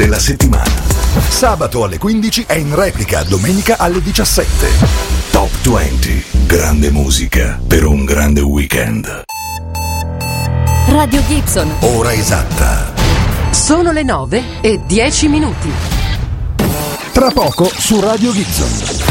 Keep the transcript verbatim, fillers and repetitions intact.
della settimana. Sabato alle quindici e in replica domenica alle diciassette. Top venti. Grande musica per un grande weekend. Radio Gibson. Ora esatta. Sono le nove e dieci minuti. Tra poco su Radio Gibson.